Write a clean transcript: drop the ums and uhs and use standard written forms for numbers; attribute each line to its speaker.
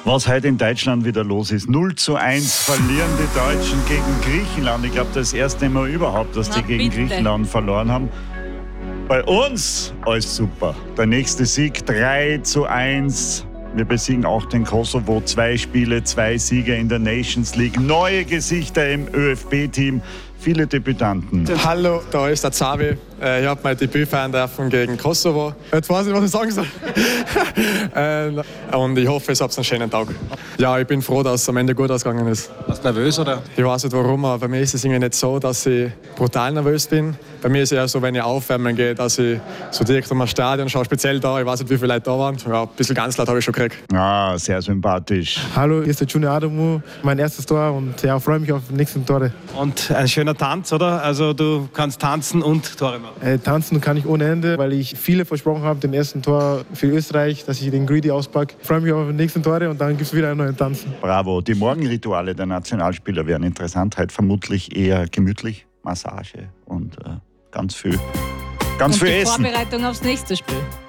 Speaker 1: Was heute in Deutschland wieder los ist. 0:1 verlieren die Deutschen gegen Griechenland. Ich glaube, das erste Mal überhaupt, dass die gegen Griechenland verloren haben. Bei uns alles super. Der nächste Sieg 3:1. Wir besiegen auch den Kosovo. 2 Spiele, 2 Siege in der Nations League. Neue Gesichter im ÖFB-Team. Viele Debütanten.
Speaker 2: Hallo, da ist der Xavi. Ich habe mein Debüt feiern dürfen gegen Kosovo. Jetzt weiß ich nicht, was ich sagen soll. Und ich hoffe, es habt einen schönen Tag. Ja, ich bin froh, dass es am Ende gut ausgegangen ist.
Speaker 3: Warst du nervös, oder?
Speaker 2: Ich weiß nicht warum, aber bei mir ist es irgendwie nicht so, dass ich brutal nervös bin. Bei mir ist es eher so, wenn ich aufwärmen gehe, dass ich so direkt um das Stadion schaue, speziell da. Ich weiß nicht, wie viele Leute da waren. Ja, ein bisschen ganz laut habe ich schon gekriegt.
Speaker 1: Ah, sehr sympathisch.
Speaker 4: Hallo, hier ist der Junior Adamu, mein erstes Tor und ja, freue mich auf die nächsten Tore.
Speaker 3: Und ein schöner Tanz, oder? Also du kannst tanzen und Tore machen.
Speaker 4: Tanzen kann ich ohne Ende, weil ich viele versprochen habe, dem ersten Tor für Österreich, dass ich den Greedy auspacke. Ich freue mich auf die nächsten Tore und dann gibt es wieder einen neuen Tanzen.
Speaker 1: Bravo. Die Morgenrituale der Nationalspieler wären interessant. Heute vermutlich eher gemütlich, Massage und ganz viel
Speaker 5: und
Speaker 1: Essen.
Speaker 5: Die Vorbereitung aufs nächste Spiel.